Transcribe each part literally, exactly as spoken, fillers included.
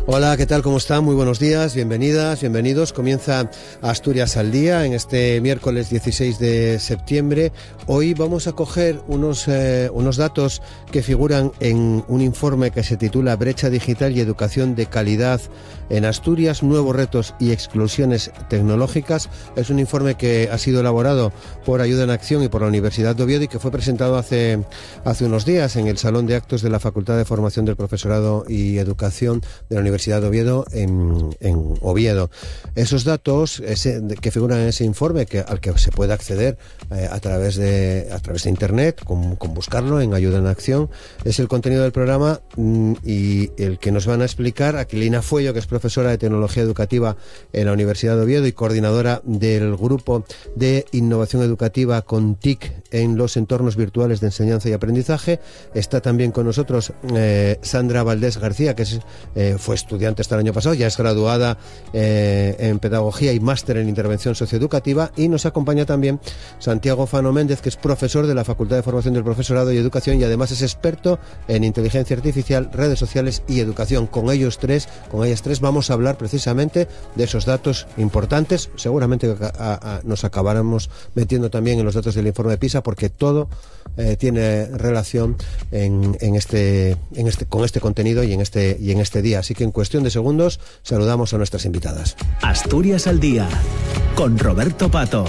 Hola, ¿qué tal? ¿Cómo están? Muy buenos días, bienvenidas, bienvenidos. Comienza Asturias al Día en este miércoles dieciséis de septiembre. Hoy vamos a coger unos, eh, unos datos que figuran en un informe que se titula Brecha Digital y Educación de Calidad en Asturias, Nuevos Retos y Exclusiones Tecnológicas. Es un informe que ha sido elaborado por Ayuda en Acción y por la Universidad de Oviedo y que fue presentado hace, hace unos días en el Salón de Actos de la Facultad de Formación del Profesorado y Educación de la Universidad Universidad de Oviedo en, en Oviedo. Esos datos ese, que figuran en ese informe, que, al que se puede acceder eh, a través de a través de internet, con, con buscarlo en Ayuda en Acción, es el contenido del programa mm, y el que nos van a explicar Aquilina Fuello, que es profesora de Tecnología Educativa en la Universidad de Oviedo y coordinadora del Grupo de Innovación Educativa con T I C en los entornos virtuales de enseñanza y aprendizaje. Está también con nosotros eh, Sandra Valdés García, que es, eh, fue estudiante hasta el año pasado, ya es graduada eh, en Pedagogía y máster en Intervención Socioeducativa, y nos acompaña también Santiago Fano Méndez, que es profesor de la Facultad de Formación del Profesorado y Educación y además es experto en inteligencia artificial, redes sociales y educación. Con ellos tres, con ellas tres vamos a hablar precisamente de esos datos importantes. Seguramente a, a, nos acabaremos metiendo también en los datos del informe de PISA, porque todo eh, tiene relación en, en este, en este, con este contenido y en este, y en este día. Así que en cuestión de segundos saludamos a nuestras invitadas. Asturias al Día, con Roberto Pato.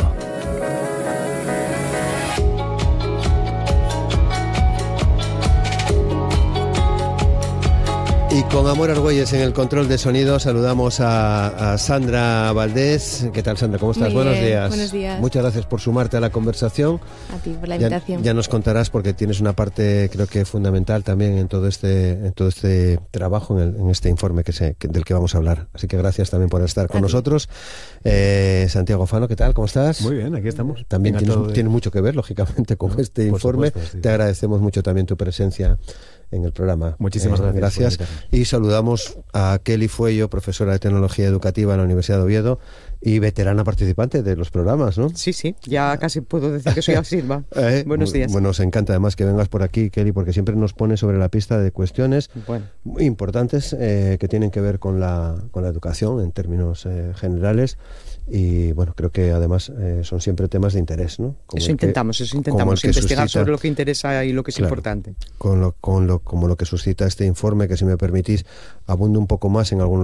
Y con Amor Argüelles en el control de sonido saludamos a, a Sandra Valdés. ¿Qué tal, Sandra? ¿Cómo estás? Muy Buenos bien, días. Buenos días. Muchas gracias por sumarte a la conversación. A ti por la Ya, invitación. ya nos contarás, porque tienes una parte, creo que fundamental también en todo este, en todo este trabajo, en, el, en este informe que se, que, del que vamos a hablar. Así que gracias también por estar con a nosotros. Eh, Santiago Fano, ¿qué tal? ¿Cómo estás? Muy bien, aquí estamos. También tienes, de... tiene mucho que ver, lógicamente, con no, este informe. Supuesto, sí. Te agradecemos mucho también tu presencia en el programa. Muchísimas eh, gracias. Gracias. Y saludamos a Kelly Fuello, profesora de Tecnología Educativa en la Universidad de Oviedo y veterana participante de los programas, ¿no? Sí, sí, ya casi puedo decir que soy Asilva. eh, Buenos días. Bueno, nos encanta además que vengas por aquí, Kelly, porque siempre nos pone sobre la pista de cuestiones bueno. muy importantes eh, que tienen que ver con la, con la educación en términos eh, generales. Y bueno, creo que además eh, son siempre temas de interés, ¿no? Como eso intentamos, que, eso intentamos, investigar suscita, sobre lo que interesa y lo que es claro, importante. Con lo, con lo, como lo que suscita este informe, que si me permitís, abundo un poco más en algunos